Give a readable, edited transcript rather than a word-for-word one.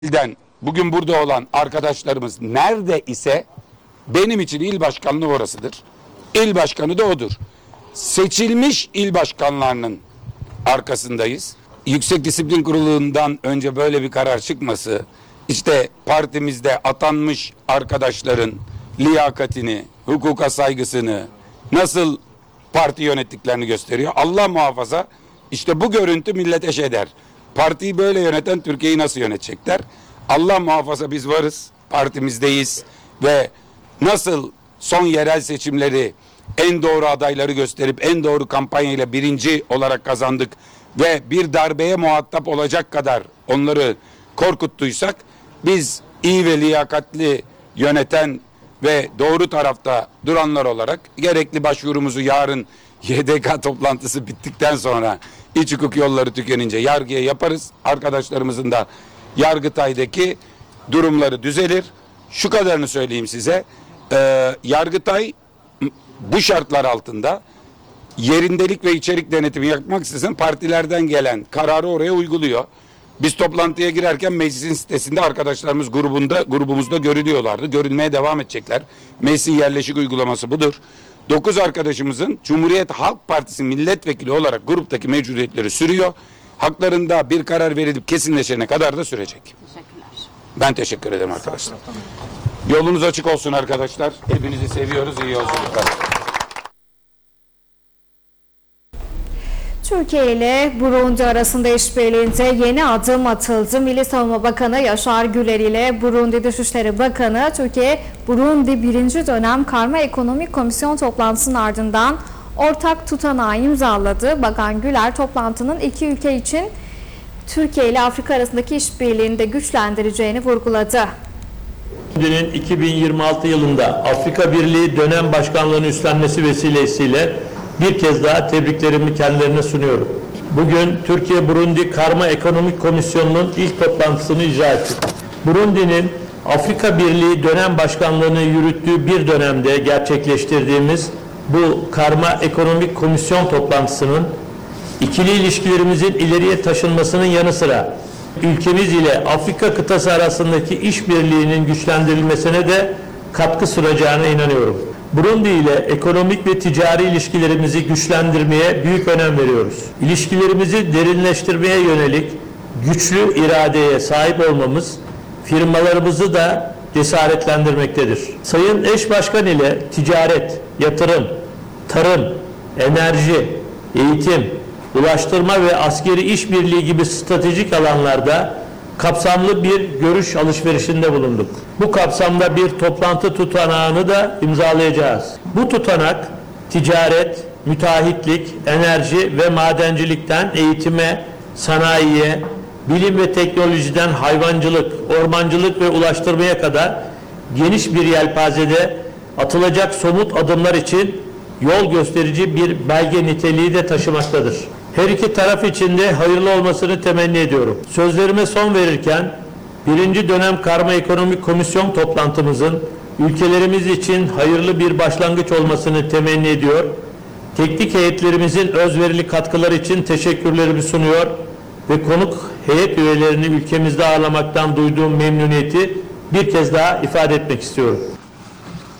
Bugün burada olan arkadaşlarımız nerede ise benim için il başkanlığı orasıdır. İl başkanı da odur. Seçilmiş il başkanlarının arkasındayız. Yüksek Disiplin Kurulu'ndan önce böyle bir karar çıkması, işte partimizde atanmış arkadaşların liyakatini, hukuka saygısını, nasıl parti yönettiklerini gösteriyor. Allah muhafaza, işte bu görüntü millete şey der. Partiyi böyle yöneten Türkiye'yi nasıl yönetecekler? Allah muhafaza biz varız, partimizdeyiz ve nasıl son yerel seçimleri en doğru adayları gösterip en doğru kampanyayla birinci olarak kazandık ve bir darbeye muhatap olacak kadar onları korkuttuysak, biz iyi ve liyakatli yöneten ve doğru tarafta duranlar olarak gerekli başvurumuzu yarın YDK toplantısı bittikten sonra iç hukuk yolları tükenince yargıya yaparız. Arkadaşlarımızın da Yargıtay'daki durumları düzelir. Şu kadarını söyleyeyim size. Yargıtay bu şartlar altında yerindelik ve içerik denetimi yapmaksızın partilerden gelen kararı oraya uyguluyor. Biz toplantıya girerken meclisin sitesinde arkadaşlarımız grubumuzda görülüyorlardı. Görülmeye devam edecekler. Meclisin yerleşik uygulaması budur. 9 arkadaşımızın Cumhuriyet Halk Partisi milletvekili olarak gruptaki mevcudiyetleri sürüyor. Haklarında bir karar verilip kesinleşene kadar da sürecek. Teşekkürler. Ben teşekkür ederim arkadaşlar. Yolunuz açık olsun arkadaşlar. Hepinizi seviyoruz. İyi yolculuklar. Türkiye ile Burundi arasında işbirliğinde yeni adım atıldı. Milli Savunma Bakanı Yaşar Güler ile Burundi Dışişleri Bakanı Türkiye-Burundi 1. dönem Karma Ekonomik Komisyon toplantısının ardından ortak tutanağı imzaladı. Bakan Güler toplantının iki ülke için Türkiye ile Afrika arasındaki işbirliğini de güçlendireceğini vurguladı. Burundi'nin 2026 yılında Afrika Birliği dönem başkanlığını üstlenmesi vesilesiyle bir kez daha tebriklerimi kendilerine sunuyorum. Bugün Türkiye-Burundi Karma Ekonomik Komisyonu'nun ilk toplantısını icra ettik. Burundi'nin Afrika Birliği dönem başkanlığını yürüttüğü bir dönemde gerçekleştirdiğimiz bu Karma Ekonomik Komisyon toplantısının ikili ilişkilerimizin ileriye taşınmasının yanı sıra ülkemiz ile Afrika kıtası arasındaki işbirliğinin güçlendirilmesine de katkı sunacağına inanıyorum. Burundi ile ekonomik ve ticari ilişkilerimizi güçlendirmeye büyük önem veriyoruz. İlişkilerimizi derinleştirmeye yönelik güçlü iradeye sahip olmamız firmalarımızı da cesaretlendirmektedir. Sayın Eş Başkan ile ticaret, yatırım, tarım, enerji, eğitim, ulaştırma ve askeri işbirliği gibi stratejik alanlarda kapsamlı bir görüş alışverişinde bulunduk. Bu kapsamda bir toplantı tutanağını da imzalayacağız. Bu tutanak ticaret, müteahhitlik, enerji ve madencilikten eğitime, sanayiye, bilim ve teknolojiden hayvancılık, ormancılık ve ulaştırmaya kadar geniş bir yelpazede atılacak somut adımlar için yol gösterici bir belge niteliği de taşımaktadır. Her iki taraf için de hayırlı olmasını temenni ediyorum. Sözlerime son verirken 1. dönem Karma Ekonomik Komisyon toplantımızın ülkelerimiz için hayırlı bir başlangıç olmasını temenni ediyor. Teknik heyetlerimizin özverili katkıları için teşekkürlerimi sunuyor ve konuk heyet üyelerini ülkemizde ağırlamaktan duyduğum memnuniyeti bir kez daha ifade etmek istiyorum.